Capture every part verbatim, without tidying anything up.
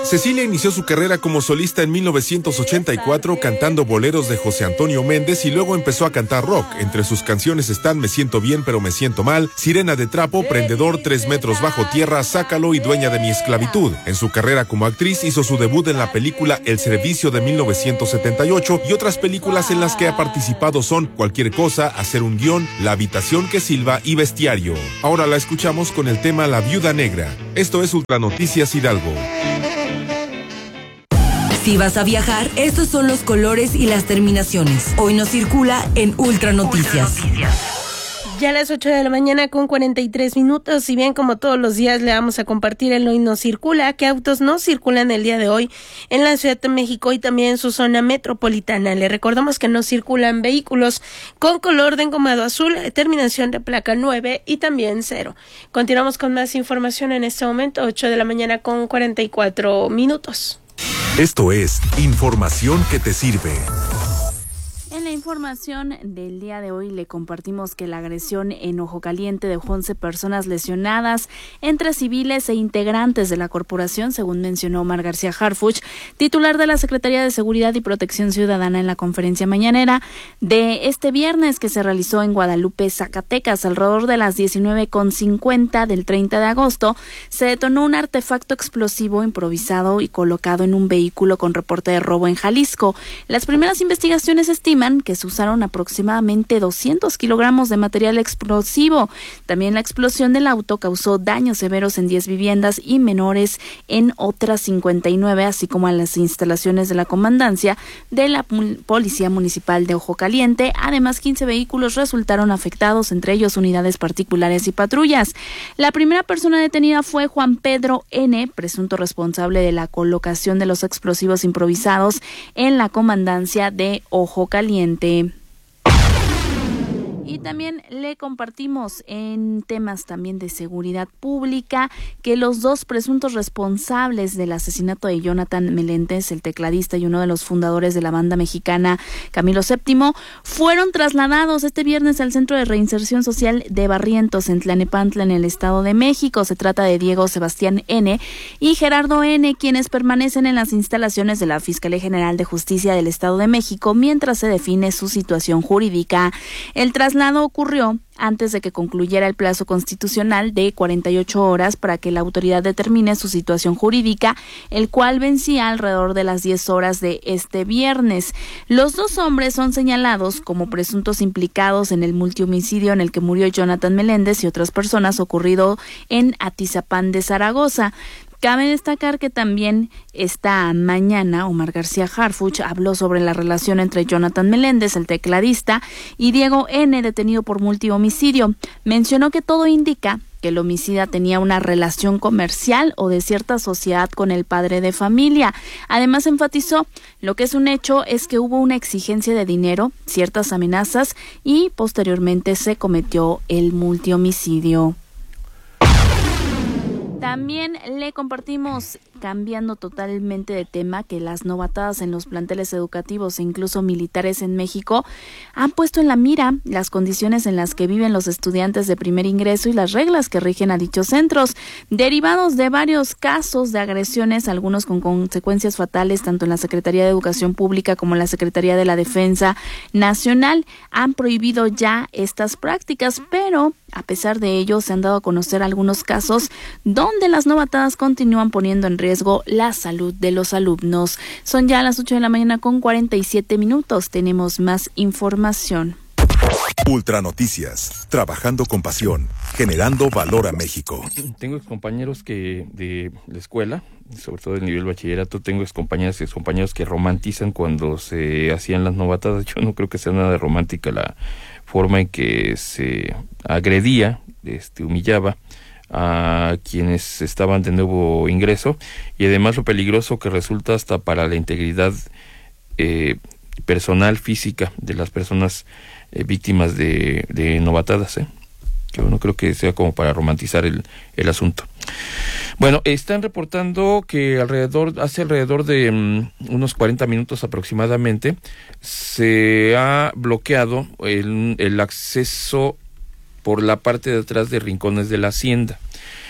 Cecilia inició su carrera como solista en mil novecientos ochenta y cuatro cantando boleros de José Antonio Méndez y luego empezó a cantar rock. Entre sus canciones están Me siento bien pero me siento mal, Sirena de trapo, Prendedor, Tres metros bajo tierra, Sácalo y Dueña de mi esclavitud. En su carrera como actriz hizo su debut en la película El servicio de mil novecientos setenta y ocho y otras películas en las que ha participado son Cualquier cosa, Hacer un guión, La habitación que silba y Bestiario. Ahora la escuchamos con el tema La viuda negra. Esto es Ultra Noticias Hidalgo. Si vas a viajar, estos son los colores y las terminaciones. Hoy nos circula en Ultra Noticias. Ultra Noticias. Ya a las ocho de la mañana con cuarenta y tres minutos, si bien como todos los días le vamos a compartir el Hoy Nos Circula, qué autos no circulan el día de hoy en la Ciudad de México y también en su zona metropolitana. Le recordamos que no circulan vehículos con color de engomado azul, terminación de placa nueve y también cero. Continuamos con más información en este momento, ocho de la mañana con cuarenta y cuatro minutos. Esto es información que te sirve. En la información del día de hoy le compartimos que la agresión en Ojo Caliente dejó once personas lesionadas, entre civiles e integrantes de la corporación, según mencionó Omar García Harfuch, titular de la Secretaría de Seguridad y Protección Ciudadana, en la conferencia mañanera de este viernes que se realizó en Guadalupe, Zacatecas. Alrededor de las diecinueve con cincuenta del treinta de agosto se detonó un artefacto explosivo improvisado y colocado en un vehículo con reporte de robo en Jalisco. Las primeras investigaciones estiman que se usaron aproximadamente doscientos kilogramos de material explosivo. También la explosión del auto causó daños severos en diez viviendas y menores en otras cincuenta y nueve, así como a las instalaciones de la comandancia de la Policía Municipal de Ojo Caliente. Además, quince vehículos resultaron afectados, entre ellos unidades particulares y patrullas. La primera persona detenida fue Juan Pedro N., presunto responsable de la colocación de los explosivos improvisados en la comandancia de Ojo Caliente. Y también le compartimos en temas también de seguridad pública que los dos presuntos responsables del asesinato de Jonathan Meléndez, el tecladista y uno de los fundadores de la banda mexicana Camilo séptimo, fueron trasladados este viernes al Centro de Reinserción Social de Barrientos en Tlalnepantla, en el Estado de México. Se trata de Diego Sebastián N. y Gerardo N., quienes permanecen en las instalaciones de la Fiscalía General de Justicia del Estado de México mientras se define su situación jurídica. El traslado ocurrió antes de que concluyera el plazo constitucional de cuarenta y ocho horas para que la autoridad determine su situación jurídica, el cual vencía alrededor de las diez horas de este viernes. Los dos hombres son señalados como presuntos implicados en el multihomicidio en el que murió Jonathan Meléndez y otras personas ocurrido en Atizapán de Zaragoza. Cabe destacar que también esta mañana Omar García Harfuch habló sobre la relación entre Jonathan Meléndez, el tecladista, y Diego N., detenido por multihomicidio. Mencionó que todo indica que el homicida tenía una relación comercial o de cierta sociedad con el padre de familia. Además, enfatizó, lo que es un hecho es que hubo una exigencia de dinero, ciertas amenazas y posteriormente se cometió el multihomicidio. También le compartimos, cambiando totalmente de tema, que las novatadas en los planteles educativos e incluso militares en México han puesto en la mira las condiciones en las que viven los estudiantes de primer ingreso y las reglas que rigen a dichos centros, derivados de varios casos de agresiones, algunos con consecuencias fatales, tanto en la Secretaría de Educación Pública como en la Secretaría de la Defensa Nacional. Han prohibido ya estas prácticas, pero a pesar de ello se han dado a conocer algunos casos donde las novatadas continúan poniendo en riesgo la salud de los alumnos. Son ya las ocho de la mañana con cuarenta y siete minutos. Tenemos más información. Ultra Noticias, trabajando con pasión, generando valor a México. Tengo compañeros que de la escuela, sobre todo del nivel bachillerato, tengo compañeras y compañeros que romantizan cuando se hacían las novatadas. Yo no creo que sea nada de romántica la forma en que se agredía, este, humillaba a quienes estaban de nuevo ingreso, y además lo peligroso que resulta hasta para la integridad eh, personal, física de las personas eh, víctimas de, de novatadas, ¿eh? Yo no creo que sea como para romantizar el, el asunto. Bueno, están reportando que alrededor, hace alrededor de um, unos cuarenta minutos aproximadamente, se ha bloqueado el, el acceso por la parte de atrás de Rincones de la Hacienda.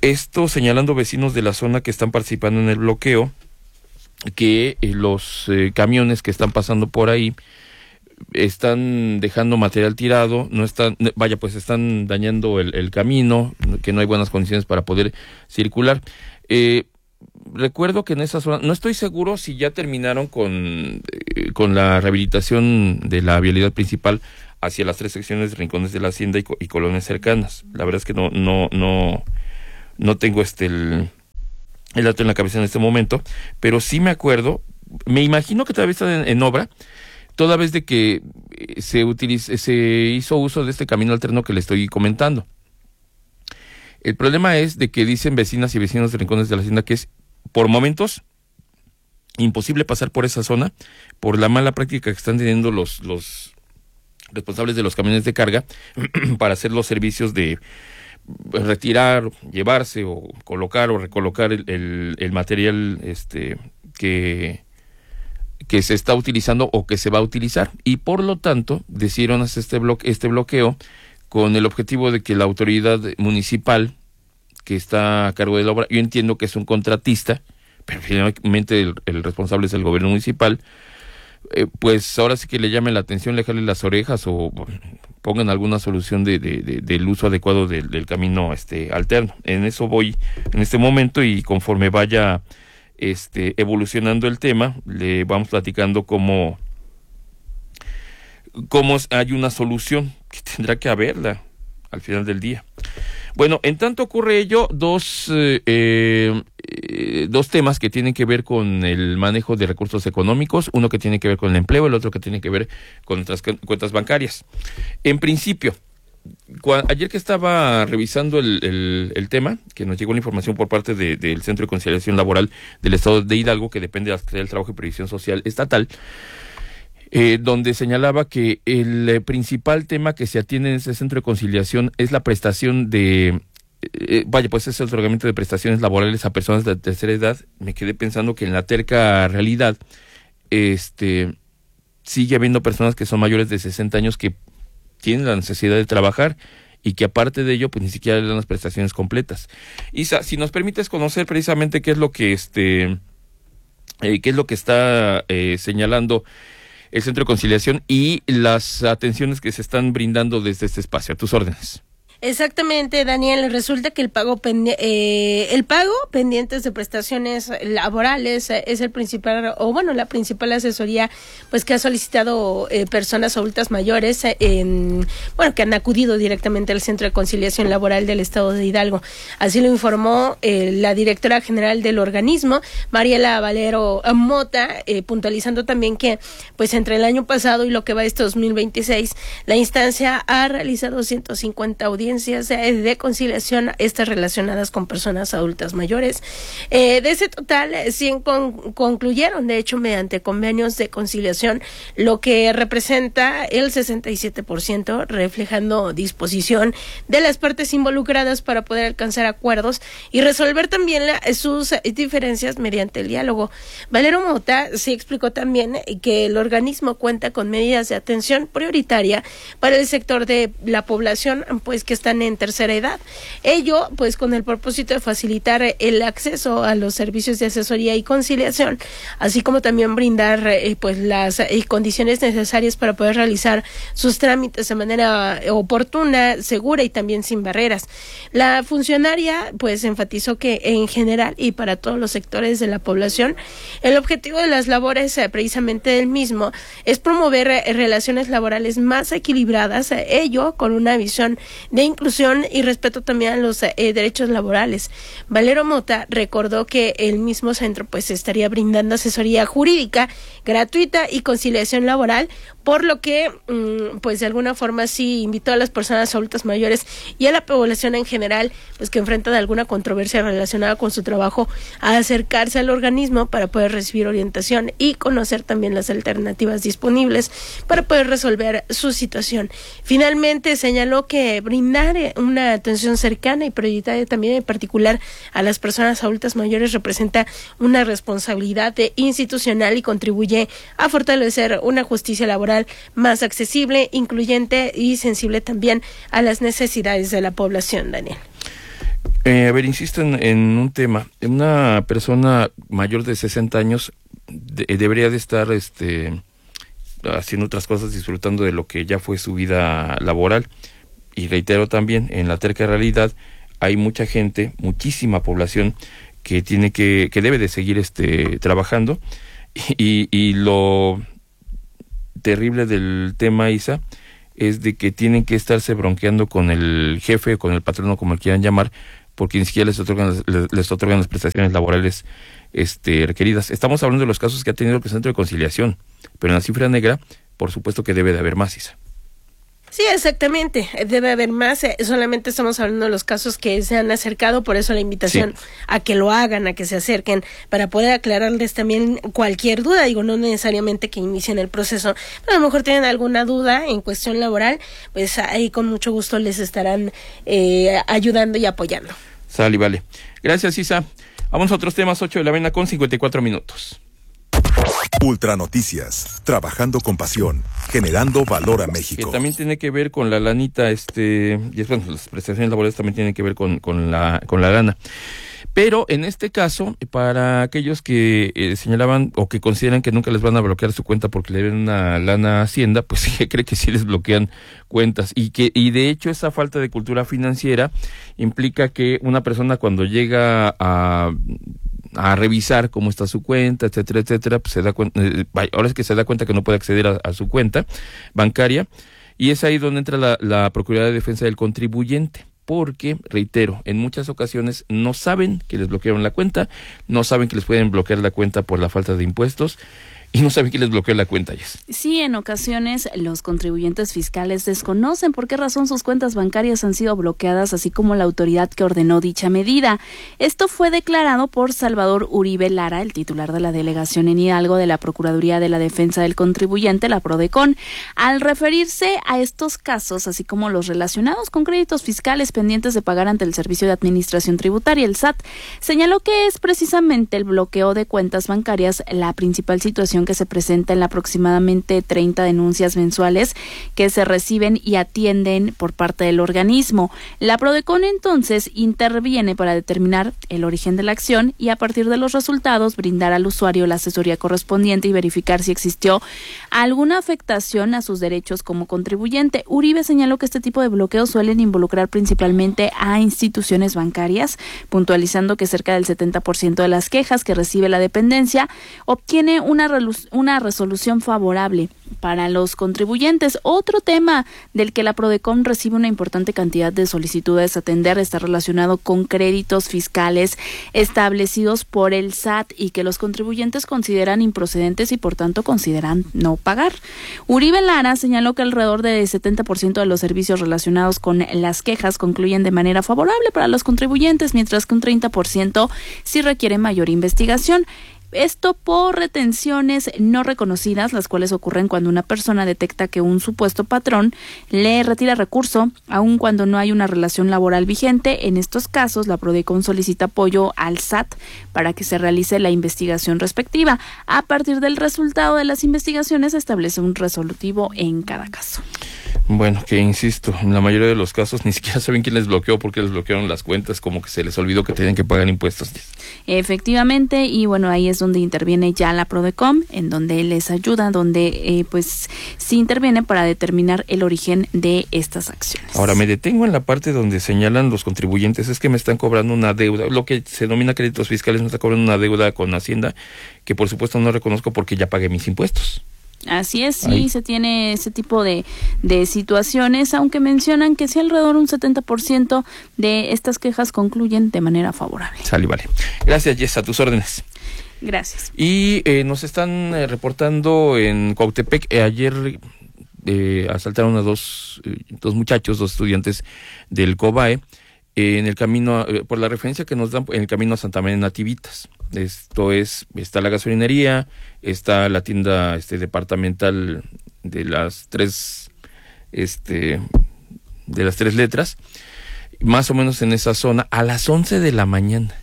esto señalando vecinos de la zona que están participando en el bloqueo, que eh, los eh, camiones que están pasando por ahí están dejando material tirado, no están, vaya, pues están dañando el, el camino, que no hay buenas condiciones para poder circular. Eh, recuerdo que en esa zona, no estoy seguro si ya terminaron con, eh, con la rehabilitación de la vialidad principal hacia las tres secciones de Rincones de la Hacienda y, y colonias cercanas. La verdad es que no, no, no, no tengo este el, el dato en la cabeza en este momento, pero sí me acuerdo, me imagino que todavía está en, en obra, toda vez de que se utilice, se hizo uso de este camino alterno que le estoy comentando. El problema es de que dicen vecinas y vecinos de Rincones de la Hacienda que es, por momentos, imposible pasar por esa zona por la mala práctica que están teniendo los, los responsables de los camiones de carga para hacer los servicios de retirar, llevarse o colocar o recolocar el, el, el material este que... que se está utilizando o que se va a utilizar, y por lo tanto decidieron hacer este bloque, este bloqueo con el objetivo de que la autoridad municipal que está a cargo de la obra, yo entiendo que es un contratista, pero finalmente el, el responsable es el gobierno municipal, eh, pues ahora sí que le llamen la atención, le jalen las orejas o pongan alguna solución de, de, de, del uso adecuado del, del camino este alterno. En eso voy en este momento, y conforme vaya Este, evolucionando el tema, le vamos platicando cómo, cómo hay una solución que tendrá que haberla al final del día. Bueno, en tanto ocurre ello, dos, eh, eh, dos temas que tienen que ver con el manejo de recursos económicos, uno que tiene que ver con el empleo, el otro que tiene que ver con nuestras cuentas bancarias. En principio, ayer que estaba revisando el, el, el tema, que nos llegó la información por parte de, del Centro de Conciliación Laboral del Estado de Hidalgo, que depende de la Secretaría del Trabajo y Previsión Social Estatal, eh, donde señalaba que el eh, principal tema que se atiende en ese Centro de Conciliación es la prestación de, eh, vaya, pues es el otorgamiento de prestaciones laborales a personas de tercera edad. Me quedé pensando que en la terca realidad, este, sigue habiendo personas que son mayores de sesenta años que tienen la necesidad de trabajar y que aparte de ello pues ni siquiera le dan las prestaciones completas. Isa, si nos permites conocer precisamente qué es lo que este eh, qué es lo que está eh, señalando el Centro de Conciliación y las atenciones que se están brindando desde este espacio. A tus órdenes. Exactamente, Daniel. Resulta que el pago pendi- eh, el pago pendientes de prestaciones laborales eh, es el principal, o bueno, la principal asesoría pues que ha solicitado eh, personas adultas mayores eh, en, bueno, que han acudido directamente al Centro de Conciliación Laboral del Estado de Hidalgo. Así lo informó eh, la directora general del organismo, Mariela Valero Mota, eh, puntualizando también que pues entre el año pasado y lo que va este dos mil veintiséis, la instancia ha realizado ciento cincuenta audiencias de conciliación, estas relacionadas con personas adultas mayores. Eh, de ese total, cien con, concluyeron, de hecho, mediante convenios de conciliación, lo que representa el sesenta y siete por ciento, reflejando disposición de las partes involucradas para poder alcanzar acuerdos y resolver también la, sus diferencias mediante el diálogo. Valero Mota sí explicó también que el organismo cuenta con medidas de atención prioritaria para el sector de la población, pues que están en tercera edad. Ello, pues, con el propósito de facilitar el acceso a los servicios de asesoría y conciliación, así como también brindar, eh, pues, las eh, condiciones necesarias para poder realizar sus trámites de manera oportuna, segura y también sin barreras. La funcionaria, pues, enfatizó que en general y para todos los sectores de la población, el objetivo de las labores, eh, precisamente del mismo, es promover eh, relaciones laborales más equilibradas, eh, ello con una visión de inclusión y respeto también a los eh, derechos laborales. Valero Mota recordó que el mismo centro pues estaría brindando asesoría jurídica gratuita y conciliación laboral, por lo que mmm, pues de alguna forma sí invitó a las personas adultas mayores y a la población en general pues que enfrentan alguna controversia relacionada con su trabajo a acercarse al organismo para poder recibir orientación y conocer también las alternativas disponibles para poder resolver su situación. Finalmente señaló que brindar una atención cercana y prioritaria también en particular a las personas adultas mayores representa una responsabilidad institucional y contribuye a fortalecer una justicia laboral más accesible, incluyente y sensible también a las necesidades de la población, Daniel. Eh, a ver, insisto en, en un tema. Una persona mayor de sesenta años de, debería de estar este, haciendo otras cosas, disfrutando de lo que ya fue su vida laboral. Y reitero también, en la terca realidad hay mucha gente, muchísima población que tiene que, que debe de seguir este trabajando. Y, y lo terrible del tema, Isa, es de que tienen que estarse bronqueando con el jefe, con el patrono, como le quieran llamar, porque ni siquiera les otorgan, les, les otorgan las prestaciones laborales este, requeridas. Estamos hablando de los casos que ha tenido el Centro de Conciliación, pero en la cifra negra, por supuesto que debe de haber más, Isa. Sí, exactamente, debe haber más, eh, solamente estamos hablando de los casos que se han acercado, por eso la invitación sí. a que lo hagan, a que se acerquen, para poder aclararles también cualquier duda, digo, no necesariamente que inicien el proceso, pero a lo mejor tienen alguna duda en cuestión laboral, pues ahí con mucho gusto les estarán eh, ayudando y apoyando. Sale, vale. Gracias, Isa. Vamos a otros temas, ocho de la mañana con cincuenta y cuatro minutos. Ultra Noticias, trabajando con pasión, generando valor a México. Que también tiene que ver con la lanita, este, y es, bueno, las prestaciones laborales también tienen que ver con, con la, con la lana. Pero en este caso, para aquellos que eh, señalaban o que consideran que nunca les van a bloquear su cuenta porque le deben una lana a Hacienda, pues sí, cree que sí les bloquean cuentas. Y que, y de hecho esa falta de cultura financiera implica que una persona cuando llega a a revisar cómo está su cuenta, etcétera, etcétera, pues se da cuenta, eh, ahora es que se da cuenta que no puede acceder a, a su cuenta bancaria, y es ahí donde entra la, la Procuraduría de Defensa del Contribuyente, porque, reitero, en muchas ocasiones no saben que les bloquearon la cuenta, no saben que les pueden bloquear la cuenta por la falta de impuestos, y no saben que les bloqueó la cuenta, Jess. Sí, en ocasiones los contribuyentes fiscales desconocen por qué razón sus cuentas bancarias han sido bloqueadas, así como la autoridad que ordenó dicha medida. Esto fue declarado por Salvador Uribe Lara, el titular de la delegación en Hidalgo de la Procuraduría de la Defensa del Contribuyente, la PRODECON, al referirse a estos casos, así como los relacionados con créditos fiscales pendientes de pagar ante el Servicio de Administración Tributaria, el S A T. Señaló que es precisamente el bloqueo de cuentas bancarias la principal situación que se presenta en la aproximadamente treinta denuncias mensuales que se reciben y atienden por parte del organismo. La PRODECON entonces interviene para determinar el origen de la acción y a partir de los resultados brindar al usuario la asesoría correspondiente y verificar si existió alguna afectación a sus derechos como contribuyente. Uribe señaló que este tipo de bloqueos suelen involucrar principalmente a instituciones bancarias, puntualizando que cerca del setenta por ciento de las quejas que recibe la dependencia obtiene una una resolución favorable para los contribuyentes. Otro tema del que la PRODECON recibe una importante cantidad de solicitudes a atender está relacionado con créditos fiscales establecidos por el S A T y que los contribuyentes consideran improcedentes y por tanto consideran no pagar. Uribe Lara señaló que alrededor del setenta por ciento de los servicios relacionados con las quejas concluyen de manera favorable para los contribuyentes, mientras que un treinta por ciento sí requiere mayor investigación. Esto por retenciones no reconocidas, las cuales ocurren cuando una persona detecta que un supuesto patrón le retira recurso, aun cuando no hay una relación laboral vigente. En estos casos, la PRODECON solicita apoyo al S A T para que se realice la investigación respectiva. A partir del resultado de las investigaciones, se establece un resolutivo en cada caso. Bueno, que insisto, en la mayoría de los casos ni siquiera saben quién les bloqueó, porque les bloquearon las cuentas, como que se les olvidó que tenían que pagar impuestos. Efectivamente, y bueno, ahí es donde interviene ya la PRODECON, en donde les ayuda, donde eh, pues sí interviene para determinar el origen de estas acciones. Ahora, me detengo en la parte donde señalan los contribuyentes, es que me están cobrando una deuda, lo que se denomina créditos fiscales, me está cobrando una deuda con Hacienda, que por supuesto no reconozco porque ya pagué mis impuestos. Así es, sí, Ahí. se tiene ese tipo de, de situaciones, aunque mencionan que sí alrededor un setenta por ciento de estas quejas concluyen de manera favorable. Sale, vale. Gracias, Jess, a tus órdenes. Gracias. Y eh, nos están eh, reportando en Cuautepec, eh, ayer eh, asaltaron a dos, eh, dos muchachos, dos estudiantes del COBAE, eh, en el camino, eh, por la referencia que nos dan, en el camino a Santa María Nativitas. Esto es, está la gasolinería, está la tienda este departamental de las tres, este, de las tres letras, más o menos en esa zona, a las once de la mañana.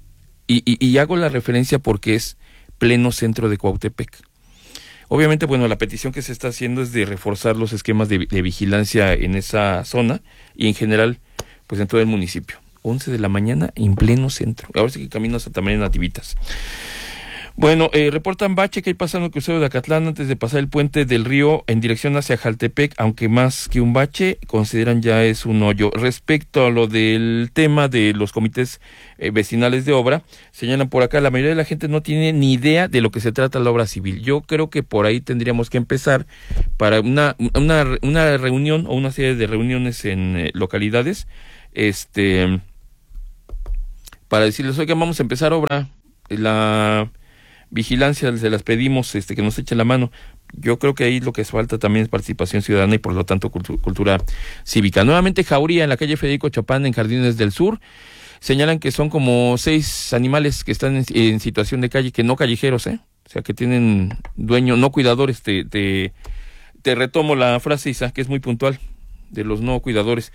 Y, y, y hago la referencia porque es pleno centro de Cuautepec. Obviamente, bueno, la petición que se está haciendo es de reforzar los esquemas de, de vigilancia en esa zona y en general, pues en todo el municipio. once de la mañana en pleno centro. Ahora sí que camino a Santa María Nativitas. Bueno, eh, reportan bache que hay pasando el crucero de Acatlán antes de pasar el puente del río en dirección hacia Jaltepec, aunque más que un bache, consideran ya es un hoyo. Respecto a lo del tema de los comités eh, vecinales de obra, señalan por acá, la mayoría de la gente no tiene ni idea de lo que se trata la obra civil. Yo creo que por ahí tendríamos que empezar para una, una, una reunión o una serie de reuniones en eh, localidades, este, para decirles, oigan, vamos a empezar obra, la vigilancia se las pedimos, este, que nos echen la mano. Yo creo que ahí lo que falta también es participación ciudadana y por lo tanto cultu- cultura cívica. Nuevamente Jauría en la calle Federico Chopin en Jardines del Sur. Señalan que son como seis animales que están en, en situación de calle, que no callejeros, ¿eh? O sea, que tienen dueño, no cuidadores. Te, te, te retomo la frase, Isa, que es muy puntual, de los no cuidadores.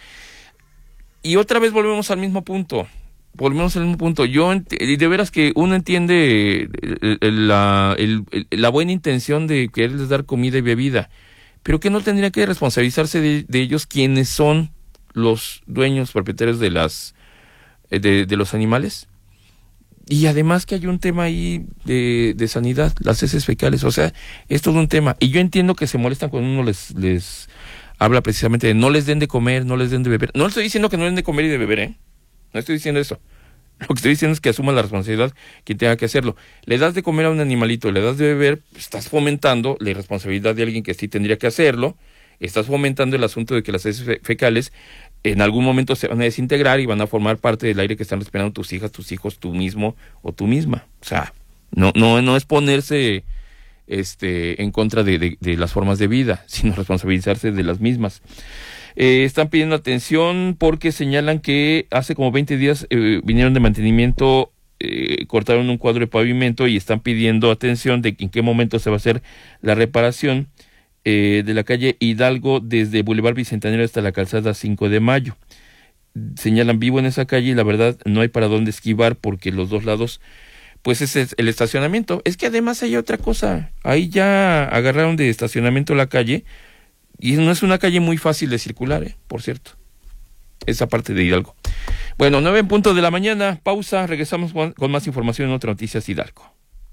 Y otra vez volvemos al mismo punto. Volvemos al mismo punto. Yo, ent- de veras que uno entiende el, el, la, el, el, la buena intención de quererles dar comida y bebida, pero que no tendría que responsabilizarse de, de ellos quienes son los dueños propietarios de las de, de los animales. Y además que hay un tema ahí de, de sanidad, las heces fecales, o sea, es todo un tema. Y yo entiendo que se molestan cuando uno les, les habla precisamente de no les den de comer, no les den de beber. No estoy diciendo que no les den de comer y de beber, ¿eh? No estoy diciendo eso. Lo que estoy diciendo es que asuma la responsabilidad quien tenga que hacerlo. Le das de comer a un animalito, le das de beber, estás fomentando la irresponsabilidad de alguien que sí tendría que hacerlo, estás fomentando el asunto de que las heces fe- fecales en algún momento se van a desintegrar y van a formar parte del aire que están respirando tus hijas, tus hijos, tú mismo o tú misma. O sea, no, no, no es ponerse este, en contra de, de, de las formas de vida, sino responsabilizarse de las mismas. Eh, están pidiendo atención porque señalan que hace como veinte días eh, vinieron de mantenimiento, eh, cortaron un cuadro de pavimento y están pidiendo atención de en qué momento se va a hacer la reparación eh, de la calle Hidalgo desde Boulevard Bicentenario hasta la calzada cinco de mayo. Señalan, vivo en esa calle y la verdad no hay para dónde esquivar porque los dos lados, pues ese es el estacionamiento. Es que además hay otra cosa, ahí ya agarraron de estacionamiento la calle. Y no es una calle muy fácil de circular, ¿eh? Por cierto. Esa parte de Hidalgo. Bueno, nueve en punto de la mañana. Pausa. Regresamos con, con más información en Ultra Noticias Hidalgo.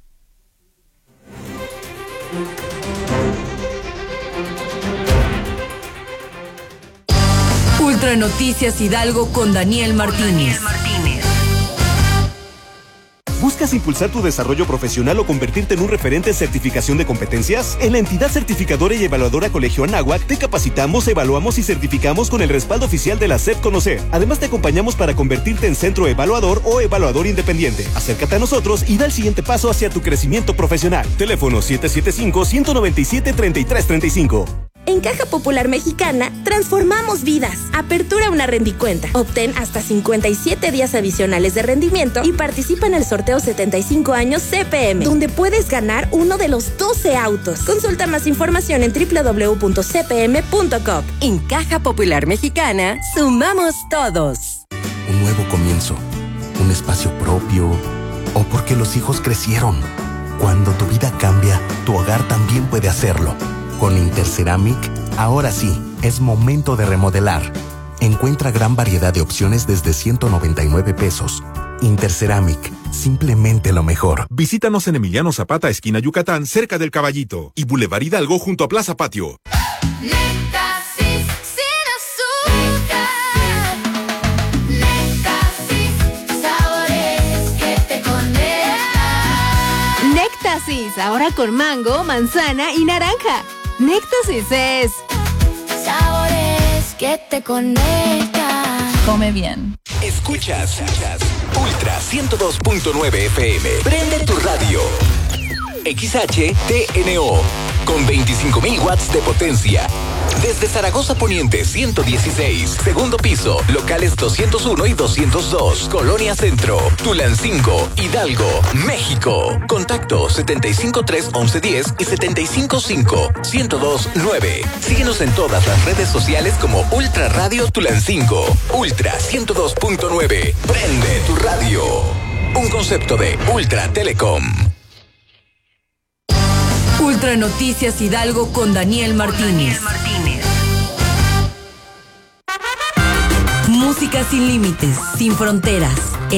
Ultra Noticias Hidalgo con Daniel Martínez. ¿Buscas impulsar tu desarrollo profesional o convertirte en un referente en certificación de competencias? En la entidad certificadora y evaluadora Colegio Anáhuac te capacitamos, evaluamos y certificamos con el respaldo oficial de la S E P Conocer. Además te acompañamos para convertirte en centro evaluador o evaluador independiente. Acércate a nosotros y da el siguiente paso hacia tu crecimiento profesional. Teléfono siete siete cinco, uno nueve siete, tres tres tres cinco. En Caja Popular Mexicana, transformamos vidas. Apertura una rendicuenta. Obtén hasta cincuenta y siete días adicionales de rendimiento y participa en el sorteo setenta y cinco años C P M, donde puedes ganar uno de los doce autos. Consulta más información en doble u doble u doble u punto c p m punto com. En Caja Popular Mexicana, sumamos todos. Un nuevo comienzo, un espacio propio, o porque los hijos crecieron. Cuando tu vida cambia, tu hogar también puede hacerlo. Con Interceramic, ahora sí, es momento de remodelar. Encuentra gran variedad de opciones desde ciento noventa y nueve pesos. Interceramic, simplemente lo mejor. Visítanos en Emiliano Zapata, esquina Yucatán, cerca del Caballito, y Boulevard Hidalgo junto a Plaza Patio. Néctasis sin azúcar. Néctasis, sabores que te conectan. Néctasis, ahora con mango, manzana y naranja. Néctasis es sabores que te conectan. Come bien. Escuchas, escuchas Ultra ciento dos punto nueve F M. Prende tu radio. X H T N O con veinticinco mil watts de potencia. Desde Zaragoza Poniente ciento dieciséis, segundo piso, locales doscientos uno y doscientos dos, Colonia Centro, Tulancingo, Hidalgo, México. Contacto setenta y cinco tres once diez y setenta y cinco cinco ciento dos nueve. Síguenos en todas las redes sociales como Ultra Radio Tulancingo. Ultra ciento dos punto nueve. Prende tu radio. Un concepto de Ultra Telecom. Ultra Noticias Hidalgo con Daniel Martínez. Música sin límites, sin fronteras.